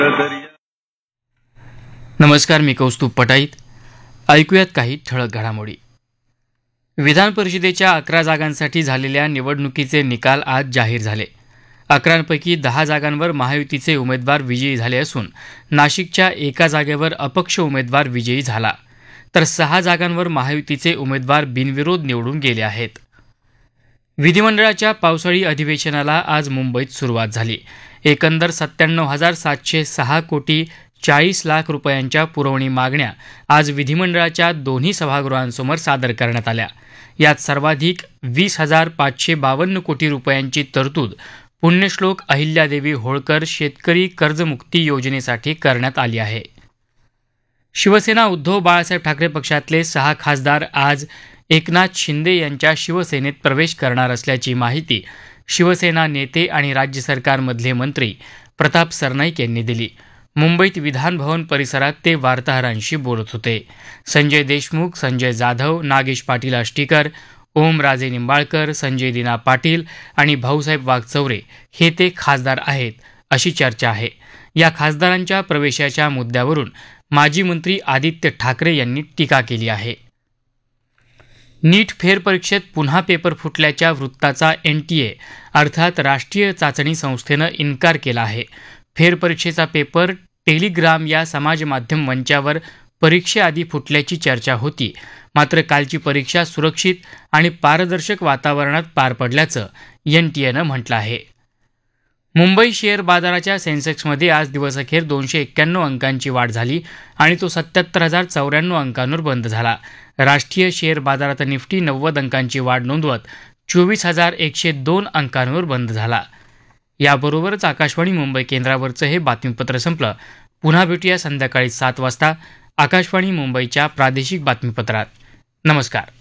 नमस्कार, मी कौस्तुभ पटाईत. ऐकूयात काही ठळक घडामोडी. विधान परिषदेच्या 11 जागांसाठी झालेल्या निवडणुकीचे निकाल आज जाहीर झाले. 11 10 जागांवर महायुतीचे उमेदवार विजयी झाले असून नाशिकच्या एका जागेवर अपक्ष उमेदवार विजयी झाला, तर 6 जागांवर महायुतीचे उमेदवार बिनविरोध निवडून गेले आहेत. विधिमंडळाच्या पावसाळी अधिवेशनाला आज मुंबईत सुरुवात झाली. एकंदर 97,706 कोटी 40 लाख रुपयांच्या पुरवणी मागण्या आज विधिमंडळाच्या दोन्ही सभागृहांसमोर सादर करण्यात आल्या. यात सर्वाधिक 20,552 कोटी रुपयांची तरतूद पुण्यश्लोक अहिल्यादेवी होळकर शेतकरी कर्जमुक्ती योजनेसाठी करण्यात आली आहे. शिवसेना उद्धव बाळासाहेब ठाकरे पक्षातले 6 खासदार आज एकनाथ शिंदे यांच्या शिवसेनेत प्रवेश करणार असल्याची माहिती शिवसेना नेते आणि राज्य सरकारमधले मंत्री प्रताप सरनाईक यांनी दिली. मुंबईत विधान भवन परिसरात ते वार्ताहरांशी बोलत होते. संजय देशमुख, संजय जाधव, नागेश पाटील आष्टीकर, ओमराजे निंबाळकर, संजय दिना पाटील आणि भाऊसाहेब वागचौरे हे ते खासदार आहेत, अशी चर्चा आहे. या खासदारांच्या प्रवेशाच्या मुद्द्यावरून माजी मंत्री आदित्य ठाकरे यांनी टीका केली आहे. नीट फेरपरीक्षेत पुन्हा पेपर फुटल्याच्या वृत्ताचा NTA अर्थात राष्ट्रीय चाचणी संस्थेनं इन्कार केला आहे. फेरपरीक्षेचा पेपर टेलिग्राम या समाजमाध्यम मंचावर परीक्षेआधी फुटल्याची चर्चा होती, मात्र कालची परीक्षा सुरक्षित आणि पारदर्शक वातावरणात पार पडल्याचं NTAनं म्हटलं आहे. मुंबई शेअर बाजाराच्या सेन्सेक्समध्ये आज दिवसअखेर 291 अंकांची वाढ झाली आणि तो 77,094 अंकांवर बंद झाला. राष्ट्रीय शेअर बाजारात निफ्टी 90 अंकांची वाढ नोंदवत 24,102 अंकांवर बंद झाला. याबरोबरच आकाशवाणी मुंबई केंद्रावरचं हे बातमीपत्र संपलं. पुन्हा भेटूया संध्याकाळी 7 वाजता आकाशवाणी मुंबईच्या प्रादेशिक बातमीपत्रात. नमस्कार.